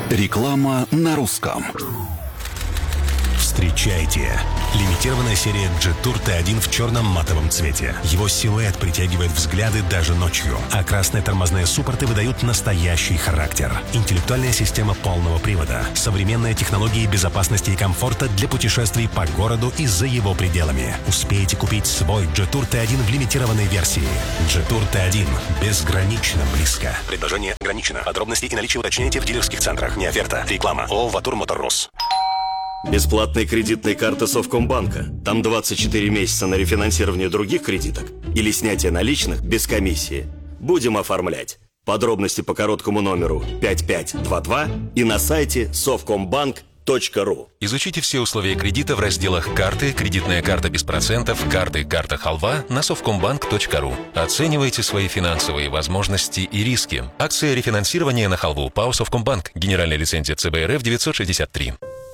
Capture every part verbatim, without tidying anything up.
Реклама на русском. Встречайте! Лимитированная серия Jetour Т один в черном матовом цвете. Его силуэт притягивает взгляды даже ночью, а красные тормозные суппорты выдают настоящий характер. Интеллектуальная система полного привода, современные технологии безопасности и комфорта для путешествий по городу и за его пределами. Успейте купить свой Jetour Т один в лимитированной версии. Jetour Т один. Безгранично близко. Предложение ограничено. Подробности и наличие уточняйте в дилерских центрах. Не оферта. Реклама. ООО «Ватур Моторрос». Бесплатные кредитные карты Совкомбанка. Там двадцать четыре месяца на рефинансирование других кредиток или снятие наличных без комиссии. Будем оформлять. Подробности по короткому номеру пять пять два два и на сайте совкомбанк точка ру. Изучите все условия кредита в разделах «Карты», «Кредитная карта без процентов», «Карты», «Карта халва» на совкомбанк точка ру. Оценивайте свои финансовые возможности и риски. Акция рефинансирования на халву. ПАО «Совкомбанк». Генеральная лицензия Ц Б Р Ф девятьсот шестьдесят три.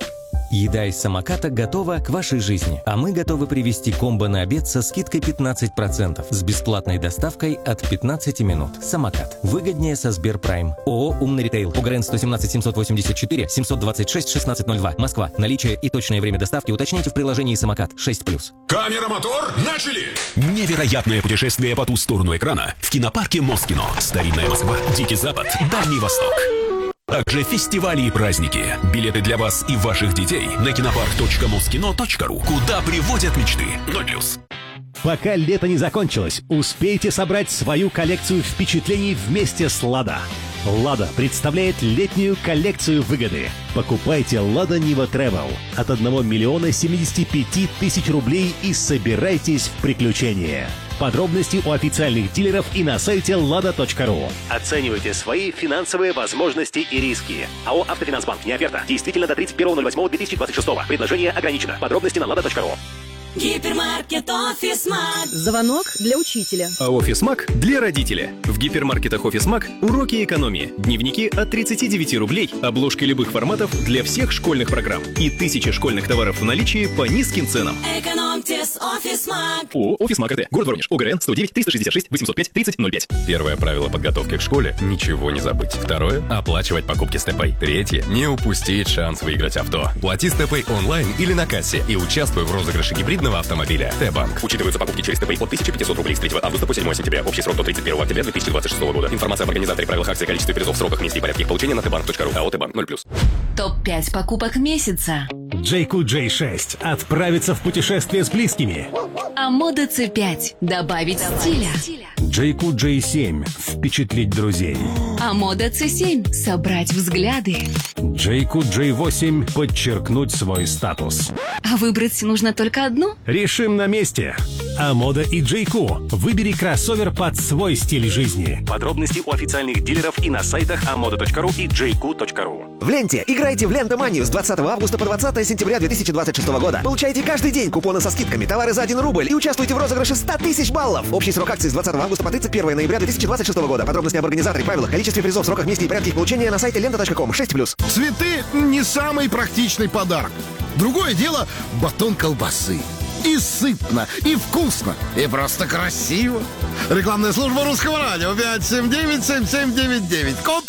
Еда из самоката готова к вашей жизни, а мы готовы привезти комбо на обед со скидкой пятнадцать процентов с бесплатной доставкой от пятнадцати минут. Самокат. Выгоднее со Сберпрайм. ООО «Умный ритейл». ОГРН сто семнадцать семьсот восемьдесят четыре семьсот двадцать шесть шестнадцать ноль два. Москва. Наличие и точное время доставки уточняйте в приложении «Самокат» шесть плюс. Камера, мотор, начали! Невероятное путешествие по ту сторону экрана в кинопарке Москино. Старинная Москва, Дикий Запад, Дальний Восток. Также фестивали и праздники. Билеты для вас и ваших детей на кинопарк точка москино точка ру. Куда приводят мечты. ноль плюс. Пока лето не закончилось, успейте собрать свою коллекцию впечатлений вместе с «Лада». «Лада» представляет летнюю коллекцию выгоды. Покупайте «Лада Нива Travel» от одного миллиона семидесяти пяти тысяч рублей и собирайтесь в приключения. Подробности у официальных дилеров и на сайте лада точка ру. Оценивайте свои финансовые возможности и риски. АО «Автофинансбанк». Не оферта. Действительно до тридцать первого ноль восьмого две тысячи двадцать шестого. Предложение ограничено. Подробности на лада точка ру. Гипермаркет «Офисмаг». Звонок для учителя. А «Офисмаг» для родителя. В гипермаркетах «Офисмаг» уроки экономии. Дневники от тридцати девяти рублей. Обложки любых форматов для всех школьных программ. И тысячи школьных товаров в наличии по низким ценам. Экономьте с «Офисмаг». ООО «Офисмаг АТ». Город Воронеж. ОГРН сто девять триста шестьдесят шесть восемьсот пять тридцать ноль пять. Первое правило подготовки к школе – ничего не забыть. Второе – оплачивать покупки с ТП. Третье – не упустить шанс выиграть авто. Плати с ТП онлайн или на кассе и участвуй в розыгрыше гибридного автомобиля. Т-банк. Учитываются покупки через ТП от тысячи пятисот рублей с третьего августа по седьмого сентября. Общий срок до тридцать первого октября две тысячи двадцать шестого года. Информация об организаторе, правилах акции, количестве призов, сроках, месте и порядке их получения на тэ банк точка ру. АО «Т-банк» ноль плюс. топ пять покупок месяца. Джейку Джей шесть. Отправиться в путешествие с близкими. А мода Ц пять. Добавить стиля. Джейку Джей семь. Впечатлить друзей. А мода Ц семь. Собрать взгляды. Джейку Джей восемь. Подчеркнуть свой статус. А выбрать нужно только одну? Решим на месте. Амода и Джейку. Выбери кроссовер под свой стиль жизни. Подробности у официальных дилеров и на сайтах амода точка ру и джейку точка ру. В ленте играйте в Лентоманию с двадцатого августа по двадцатое сентября две тысячи двадцать шестого года. Получайте каждый день купоны со скидками, товары за один рубль и участвуйте в розыгрыше ста тысяч баллов. Общий срок акции с двадцатого августа по тридцать первого ноября две тысячи двадцать шестого года. Подробности об организаторе, правилах, количестве призов, сроках, месте и порядке их получения на сайте лента точка ком. шесть плюс. Цветы не самый практичный подарок. Другое дело батон колбасы. И сытно, и вкусно, и просто красиво. Рекламная служба Русского радио пять семь девять семь семь девять девять. Код